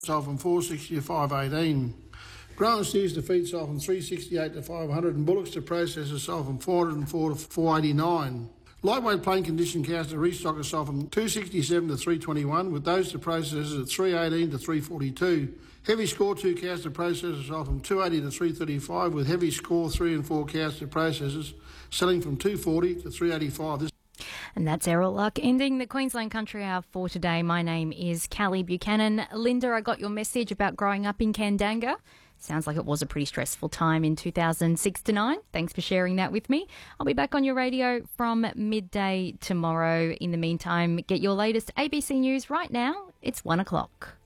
sold from 460 to 518. Growing steers to feed sold from 368 to 500, and bullocks to processors sold from 404 to 489. Lightweight plain condition cows to restockers sold from 267 to 321, with those to processors at 318 to 342. Heavy score 2 cows to processors sold from 280 to 335, with heavy score 3 and 4 cows to processors selling from 240 to 385. And that's Errol Luck ending the Queensland Country Hour for today. My name is Callie Buchanan. Linda, I got your message about growing up in Kandanga. Sounds like it was a pretty stressful time in 2006 to 9. Thanks for sharing that with me. I'll be back on your radio from midday tomorrow. In the meantime, get your latest ABC News right now. It's 1 o'clock.